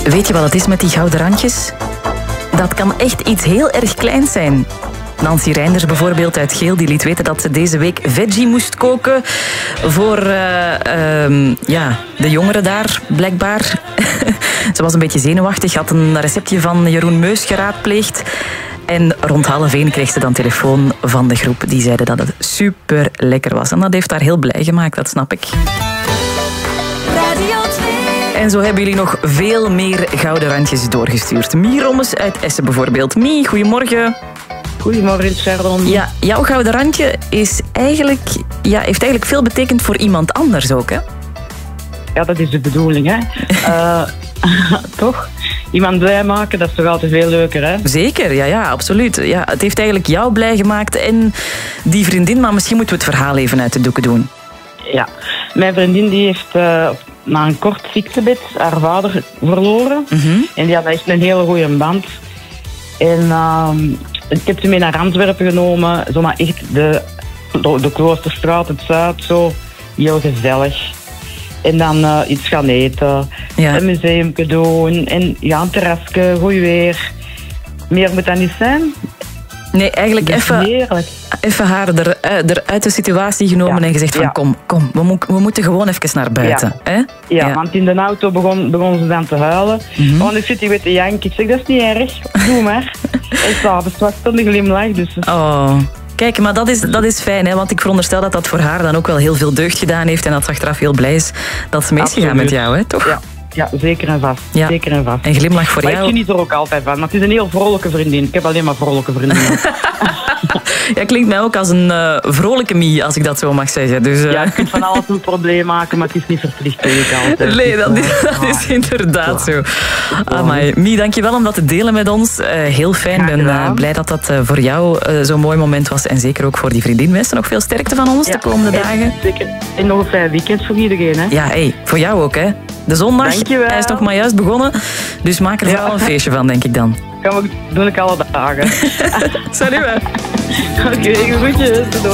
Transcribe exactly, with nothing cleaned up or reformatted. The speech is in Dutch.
Weet je wat het is met die gouden randjes? Dat kan echt iets heel erg kleins zijn. Nancy Reinders bijvoorbeeld uit Geel, die liet weten dat ze deze week veggie moest koken voor uh, um, ja, de jongeren daar, blijkbaar. Ze was een beetje zenuwachtig, had een receptje van Jeroen Meus geraadpleegd. En rond half één kreeg ze dan telefoon van de groep. Die zeiden dat het super lekker was. En dat heeft haar heel blij gemaakt, dat snap ik. Radio twee. En zo hebben jullie nog veel meer gouden randjes doorgestuurd. Mie Rommes uit Essen bijvoorbeeld. Mie, goedemorgen. Goedemorgen, Sharon. Ja, jouw gouden randje is eigenlijk, ja, heeft eigenlijk veel betekend voor iemand anders ook, hè? Ja, dat is de bedoeling, hè. uh, toch? Iemand blij maken, dat is toch altijd veel leuker, hè? Zeker, ja, ja, absoluut. Ja, het heeft eigenlijk jou blij gemaakt en die vriendin, maar misschien moeten we het verhaal even uit de doeken doen. Ja, mijn vriendin die heeft uh, na een kort ziektebed haar vader verloren. Mm-hmm. En die had echt een hele goede band. En uh, ik heb ze mee naar Antwerpen genomen. Zomaar echt de, de Kloosterstraat, het Zuid, zo heel gezellig. En dan uh, iets gaan eten, ja. Een museumke doen en ja, een terrasje, goed weer. Meer moet dat niet zijn. Nee, eigenlijk even, even haar er, er uit de situatie genomen ja. en gezegd van ja. kom, kom we, mo- we moeten gewoon even naar buiten. Ja. Hè? Ja, Ja. want in de auto begon, begon ze dan te huilen. Mm-hmm. Want ik zit hier met de jank. Ik zeg, dat is niet erg, doe maar. En s'avonds was het een glimlach. Dus... Oh. Kijk, maar dat is, dat is fijn, hè? Want ik veronderstel dat dat voor haar dan ook wel heel veel deugd gedaan heeft en dat ze achteraf heel blij is dat ze mee is gegaan met jou, hè? Toch? Ja. Ja, zeker en vast. Ja. Zeker en vast. En glimlach voor maar jou. ik geniet er ook altijd van. Maar het is een heel vrolijke vriendin. Ik heb alleen maar vrolijke vriendinnen. Ja, klinkt mij ook als een uh, vrolijke Mie, als ik dat zo mag zeggen. Dus, uh... Ja, je kunt van alles een probleem maken, maar het is niet verplicht, weet ik altijd. Nee, dat is, dat is inderdaad zo. Amai. Mie, dankjewel om dat te delen met ons. Uh, heel fijn. Ik ben uh, blij dat dat uh, voor jou uh, zo'n mooi moment was. En zeker ook voor die vriendin. Wensen nog veel sterkte van ons ja. de komende en, dagen. Zeker. En nog een fijn weekend voor iedereen. Hè? Ja, hey, voor jou ook, hè. De zondag, dankjewel. Hij is nog maar juist begonnen. Dus maak er ja. vooral een feestje van, denk ik dan. Kan we, doe ik alle dagen. Salut, hè. Oké, okay, goedjes.